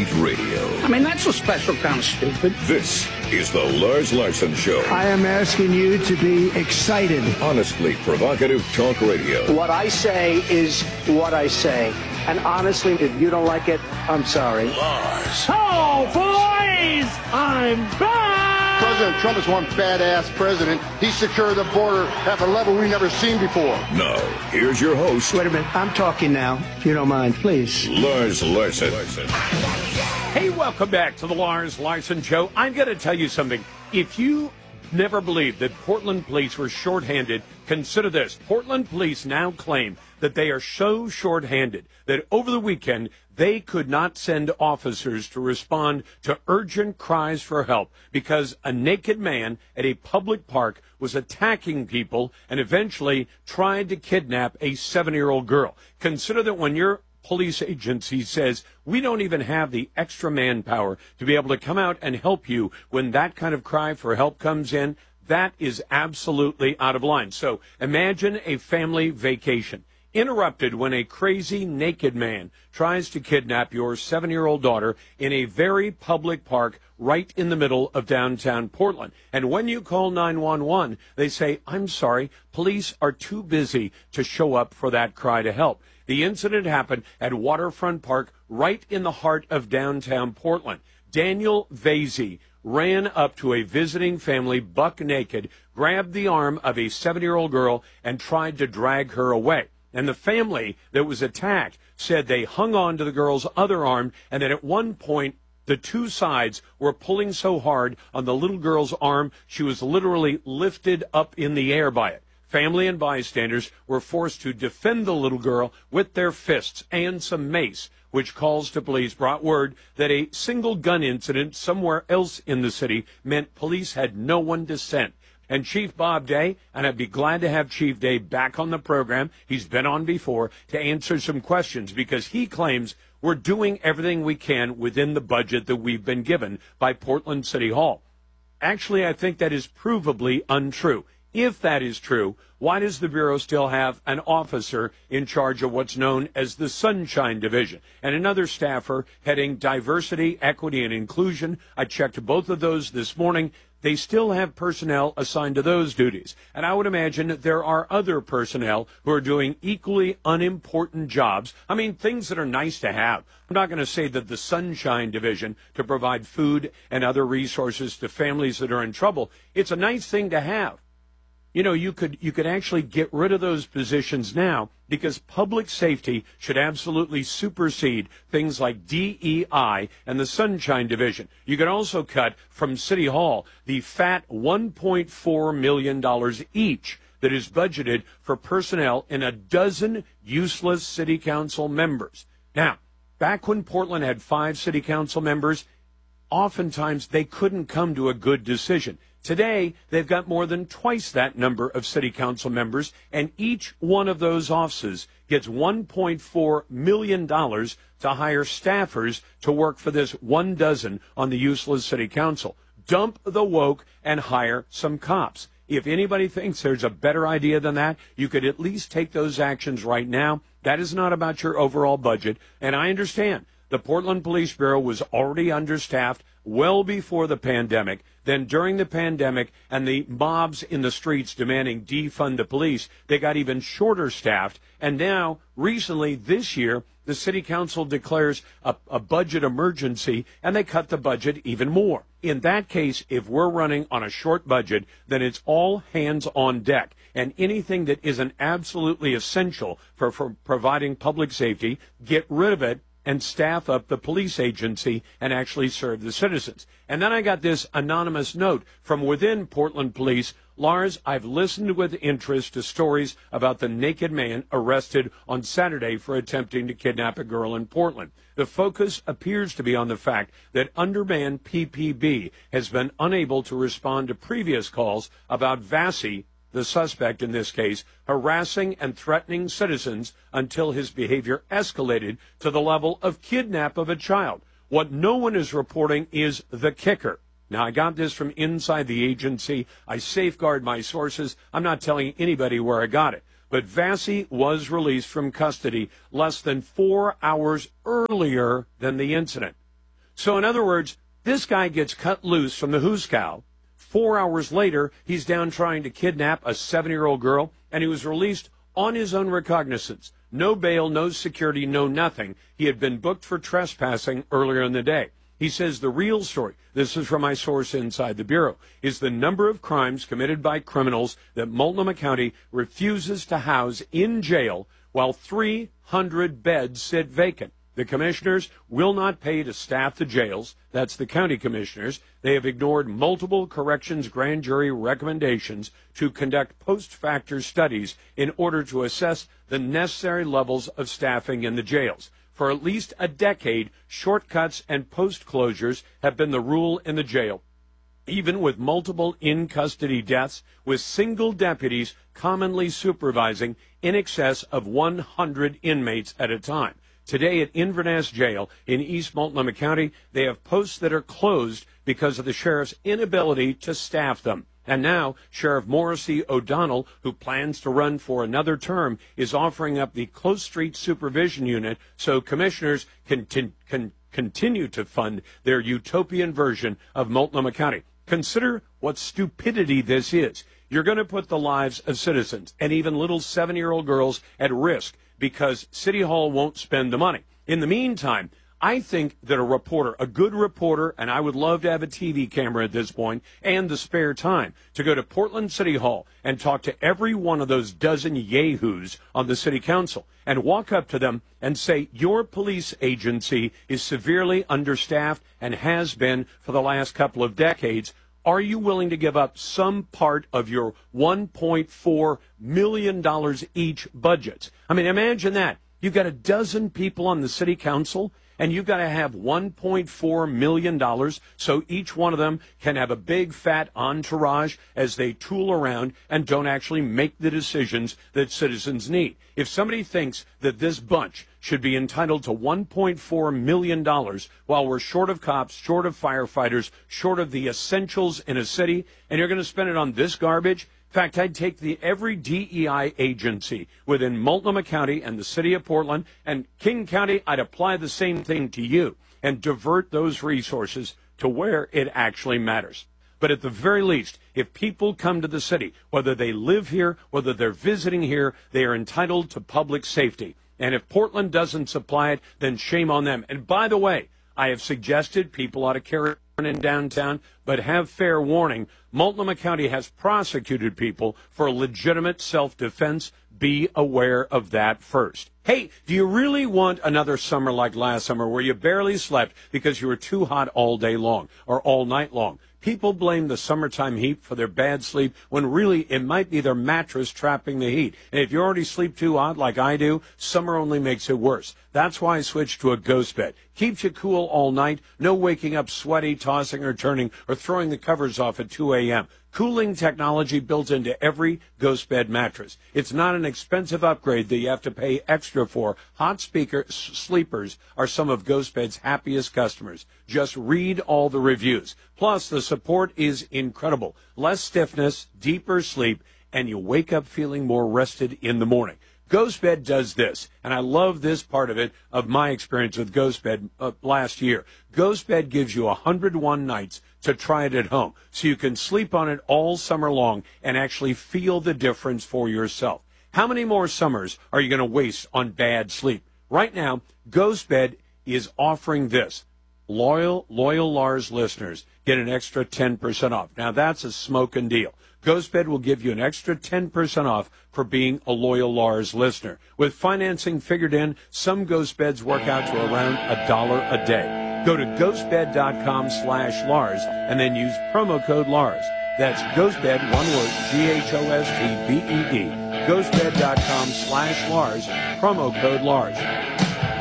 News Radio. I mean, that's a special kind of stupid. This is the Lars Larson Show. I am asking you to be excited. Honestly provocative talk radio. What I say is what I say. And honestly, if you don't like it, I'm sorry. Lars. Oh, boys! I'm back! President Trump is one badass president. He secured the border at a level we've never seen before. Now, here's your host. Wait a minute. I'm talking now, if you don't mind, please. Lars Larson. Hey, welcome back to the Lars Larson Show. I'm going to tell you something. If you never believed that Portland police were shorthanded, consider this. Portland police now claim that they are so shorthanded that over the weekend they could not send officers to respond to urgent cries for help because a naked man at a public park was attacking people and eventually tried to kidnap a 7-year-old girl. Consider that when your police agency says we don't even have the extra manpower to be able to come out and help you when that kind of cry for help comes in, that is absolutely out of line. So imagine a family vacation interrupted when a crazy naked man tries to kidnap your 7-year-old daughter in a very public park right in the middle of downtown Portland. And when you call 911, they say, I'm sorry, police are too busy to show up for that cry to help. The incident happened at Waterfront Park right in the heart of downtown Portland. Daniel Vasey ran up to a visiting family buck naked, grabbed the arm of a 7-year-old girl, and tried to drag her away. And the family that was attacked said they hung on to the girl's other arm, and that at one point the two sides were pulling so hard on the little girl's arm, she was literally lifted up in the air by it. Family and bystanders were forced to defend the little girl with their fists and some mace, which calls to police brought word that a single gun incident somewhere else in the city meant police had no one to send. And Chief Bob Day, and I'd be glad to have Chief Day back on the program, he's been on before, to answer some questions because he claims we're doing everything we can within the budget that we've been given by Portland City Hall. Actually, I think that is provably untrue. If that is true, why does the Bureau still have an officer in charge of what's known as the Sunshine Division and another staffer heading diversity, equity, and inclusion? I checked both of those this morning. They still have personnel assigned to those duties. And I would imagine that there are other personnel who are doing equally unimportant jobs. I mean, things that are nice to have. I'm not going to say that the Sunshine Division to provide food and other resources to families that are in trouble. It's a nice thing to have. You know, you could actually get rid of those positions now because public safety should absolutely supersede things like DEI and the Sunshine Division. You could also cut from City Hall the fat $1.4 million each that is budgeted for personnel in a dozen useless city council members. Now, back when Portland had 5 city council members, oftentimes they couldn't come to a good decision. Today, they've got more than twice that number of city council members, and each one of those offices gets $1.4 million to hire staffers to work for this 1 dozen on the useless city council. Dump the woke and hire some cops. If anybody thinks there's a better idea than that, you could at least take those actions right now. That is not about your overall budget, and I understand. The Portland Police Bureau was already understaffed well before the pandemic. Then during the pandemic and the mobs in the streets demanding defund the police, they got even shorter staffed. And now, recently, this year, the city council declares a budget emergency, and they cut the budget even more. In that case, if we're running on a short budget, then it's all hands on deck. And anything that isn't absolutely essential for providing public safety, get rid of it and staff up the police agency and actually serve the citizens. And then I got this anonymous note from within Portland Police. Lars, I've listened with interest to stories about the naked man arrested on Saturday for attempting to kidnap a girl in Portland. The focus appears to be on the fact that undermanned PPB has been unable to respond to previous calls about Vasey, the suspect in this case, harassing and threatening citizens until his behavior escalated to the level of kidnap of a child. What no one is reporting is the kicker. Now, I got this from inside the agency. I safeguard my sources. I'm not telling anybody where I got it. But Vasey was released from custody less than 4 hours earlier than the incident. So in other words, this guy gets cut loose from the Hooskow. 4 hours later, he's down trying to kidnap a 7-year-old girl, and he was released on his own recognizance. No bail, no security, no nothing. He had been booked for trespassing earlier in the day. He says the real story, this is from my source inside the Bureau, is the number of crimes committed by criminals that Multnomah County refuses to house in jail while 300 beds sit vacant. The commissioners will not pay to staff the jails. That's the county commissioners. They have ignored multiple corrections grand jury recommendations to conduct post-factor studies in order to assess the necessary levels of staffing in the jails. For at least a decade, shortcuts and post-closures have been the rule in the jail, even with multiple in-custody deaths, with single deputies commonly supervising in excess of 100 inmates at a time. Today at Inverness Jail in East Multnomah County, they have posts that are closed because of the sheriff's inability to staff them. And now, Sheriff Morrissey O'Donnell, who plans to run for another term, is offering up the Close Street Supervision Unit so commissioners can continue to fund their utopian version of Multnomah County. Consider what stupidity this is. You're going to put the lives of citizens and even little 7-year-old girls at risk because City Hall won't spend the money. In the meantime, I think that a good reporter, and I would love to have a TV camera at this point, and the spare time to go to Portland City Hall and talk to every one of those dozen yahoos on the city council and walk up to them and say, your police agency is severely understaffed and has been for the last couple of decades. Are you willing to give up some part of your $1.4 million each budgets? I mean, imagine that. You've got a dozen people on the city council, and you've got to have $1.4 million so each one of them can have a big, fat entourage as they tool around and don't actually make the decisions that citizens need. If somebody thinks that this bunch should be entitled to $1.4 million while we're short of cops, short of firefighters, short of the essentials in a city, and you're going to spend it on this garbage, in fact, I'd take every DEI agency within Multnomah County and the city of Portland and King County. I'd apply the same thing to you and divert those resources to where it actually matters. But at the very least, if people come to the city, whether they live here, whether they're visiting here, they are entitled to public safety. And if Portland doesn't supply it, then shame on them. And by the way, I have suggested people ought to carry in downtown, but have fair warning. Multnomah County has prosecuted people for legitimate self-defense. Be aware of that first. Hey, do you really want another summer like last summer where you barely slept because you were too hot all day long or all night long? People blame the summertime heat for their bad sleep when really it might be their mattress trapping the heat. And if you already sleep too hot like I do, summer only makes it worse. That's why I switched to a ghost bed. Keeps you cool all night. No waking up sweaty, tossing or turning, or throwing the covers off at 2 a.m. Cooling technology built into every ghost bed mattress. It's not an expensive upgrade that you have to pay extra for. Hot sleepers are some of Ghost Bed's happiest customers. Just read all the reviews. Plus, the support is incredible. Less stiffness, deeper sleep, and you wake up feeling more rested in the morning. Ghost Bed does this, and I love this part of it, of my experience with Ghost Bed last year. Ghost Bed gives you 101 nights to try it at home, so you can sleep on it all summer long and actually feel the difference for yourself. How many more summers are you going to waste on bad sleep? Right now, Ghost Bed is offering this. Loyal Lars listeners get an extra 10% off. Now, that's a smoking deal. Ghost Bed will give you an extra 10% off for being a loyal Lars listener. With financing figured in, some Ghost Beds work out to around $1 a day. Go to ghostbed.com/Lars and then use promo code Lars. That's Ghostbed, one word, GHOSTBED. Ghostbed.com/Lars, promo code Lars.